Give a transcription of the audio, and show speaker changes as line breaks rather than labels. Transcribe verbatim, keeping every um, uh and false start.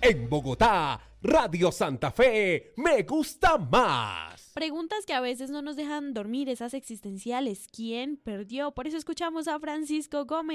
En Bogotá, Radio Santa Fe, me gusta más.
Preguntas que a veces no nos dejan dormir, esas existenciales. ¿Quién perdió? Por eso escuchamos a Francisco Gómez.